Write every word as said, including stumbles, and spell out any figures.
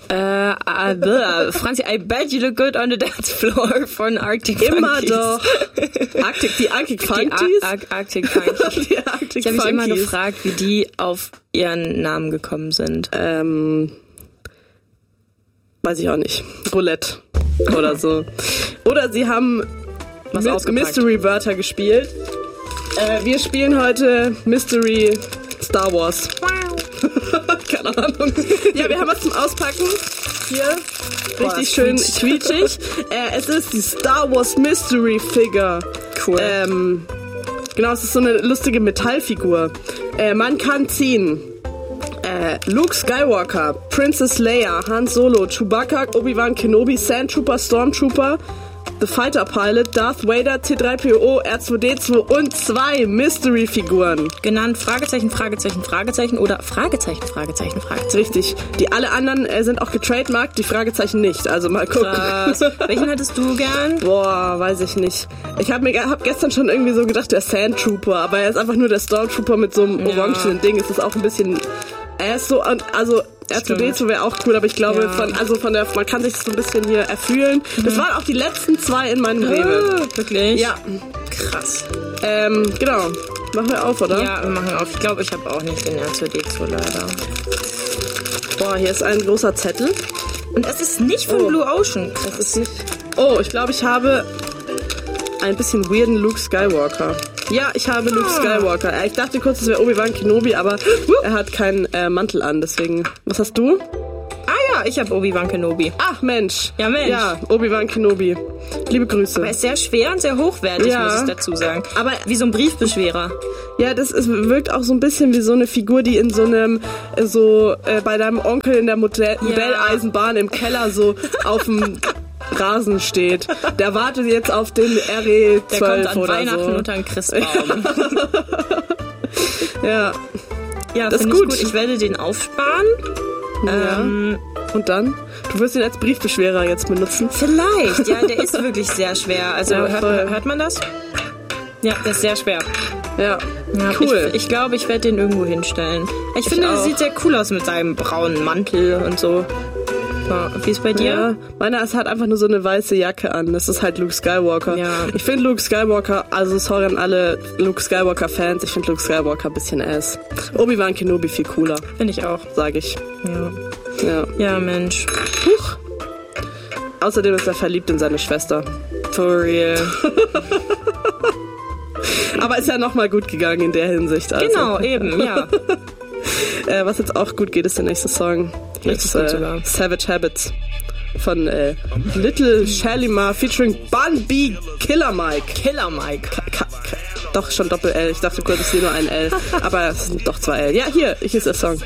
Äh, uh, Franzi, I bet you look good on the dance floor von Arctic Immer Funkies. doch. Arctic, die Arctic Funkies? Die Ar- Ar- Arctic Funkies. Die Arctic ich habe mich immer Funkies. gefragt, wie die auf ihren Namen gekommen sind. Ähm, weiß ich auch nicht. Roulette oder so. Oder sie haben Was Mi- ausgepackt. Mystery-Wörter gespielt. Äh, wir spielen heute Mystery Star Wars. Keine Ahnung. Ja, wir haben was zum Auspacken. Hier. Richtig Boah, schön quietschig. quietschig. äh, es ist die Star Wars Mystery Figure. Cool. Ähm, genau, es ist so eine lustige Metallfigur. Äh, man kann ziehen. Äh, Luke Skywalker, Princess Leia, Han Solo, Chewbacca, Obi-Wan Kenobi, Sandtrooper, Stormtrooper, The Fighter Pilot, Darth Vader, C drei P O, R zwei D zwei und zwei Mystery-Figuren. Genannt Fragezeichen, Fragezeichen, Fragezeichen oder Fragezeichen, Fragezeichen, Fragezeichen. Richtig. Die alle anderen äh, sind auch getrademarkt, die Fragezeichen nicht. Also mal gucken. Krass. Welchen hättest du gern? Boah, weiß ich nicht. Ich habe mir hab gestern schon irgendwie so gedacht, der Sandtrooper, aber er ist einfach nur der Stormtrooper mit so einem Ja. orangenen Ding. Es ist auch ein bisschen... Er ist so... Also R zwei D zwei wäre auch cool, aber ich glaube, Ja. von, also von der, man kann sich das so ein bisschen hier erfühlen. Das waren auch die letzten zwei in meinem Rewe. Ah, wirklich? Ja, Krass. ähm, genau. Machen wir auf, oder? Ja, wir machen auf. Ich glaube, ich habe auch nicht den R zwei D zwei leider. Boah, hier ist ein großer Zettel. Und es ist nicht von Oh. Blue Ocean. Das ist nicht... Oh, ich glaube, ich habe ein bisschen weirden Luke Skywalker. Ja, ich habe Luke Ah. Skywalker. Äh, Ich dachte kurz, es wäre Obi-Wan Kenobi, aber er hat keinen äh, Mantel an, deswegen... Was hast du? Ah ja, ich habe Obi-Wan Kenobi. Ach, Mensch. Ja, Mensch. Ja, Obi-Wan Kenobi. Liebe Grüße. Aber ist sehr schwer und sehr hochwertig, Ja. muss ich dazu sagen. Aber- wie so ein Briefbeschwerer. Ja, das ist, wirkt auch so ein bisschen wie so eine Figur, die in so einem, äh, so äh, bei deinem Onkel in der Modell Modelleisenbahn im Keller so auf dem Rasen steht. Der wartet jetzt auf den R E Der zwölf kommt an oder Weihnachten so. unter einen Christbaum. Ja. Ja, Das ist finde ich gut. gut. Ich werde den aufsparen. ja. Ähm, Und dann? Du wirst ihn als Briefbeschwerer jetzt benutzen. vielleicht. Ja, der ist wirklich sehr schwer. Also Ja, hört, voll. hört man das? Ja, der ist sehr schwer. Ja. Ja, Cool. Ich, ich glaube, ich werde den irgendwo hinstellen. Ich, finde, auch. das sieht sehr cool aus mit seinem braunen Mantel und so. Ja, wie ist bei dir? Ja, meiner ist halt einfach nur so eine weiße Jacke an. Das ist halt Luke Skywalker. Ja. Ich finde Luke Skywalker, also sorry an alle Luke Skywalker-Fans, ich finde Luke Skywalker ein bisschen ass. Obi-Wan Kenobi viel cooler, Finde ich auch. sage ich. Ja. Ja. ja, Mensch. Huch. Außerdem ist er verliebt in seine Schwester. For real. Aber ist ja nochmal gut gegangen in der Hinsicht. Also. Genau, eben, ja. Äh, was jetzt auch gut geht, ist der nächste Song. Richtig Ist, gut äh, sogar. Savage Habits von äh, Little Shalimar featuring Bun B Killer Mike. Killer Mike. Ka ka doch, schon Doppel-L. Ich dachte kurz, es ist hier nur ein L. Aber es sind doch zwei L. Ja, hier, hier ist der Song.